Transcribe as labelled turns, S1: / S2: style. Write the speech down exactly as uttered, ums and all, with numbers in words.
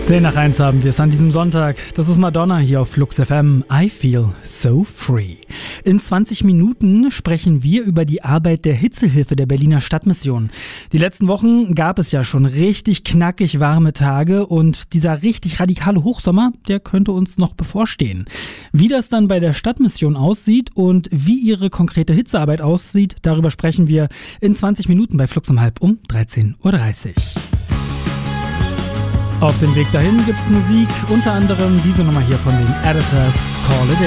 S1: zehn nach eins haben wir es an diesem Sonntag. Das ist Madonna hier auf Flux F M. I feel so free. In zwanzig Minuten sprechen wir über die Arbeit der Hitzehilfe der Berliner Stadtmission. Die letzten Wochen gab es ja schon richtig knackig warme Tage und dieser richtig radikale Hochsommer, der könnte uns noch bevorstehen. Wie das dann bei der Stadtmission aussieht und wie ihre konkrete Hitzearbeit aussieht, darüber sprechen wir in zwanzig Minuten bei Flux um halb um dreizehn Uhr dreißig. Auf dem Weg dahin gibt's Musik, unter anderem diese Nummer hier von den Editors, Call It In.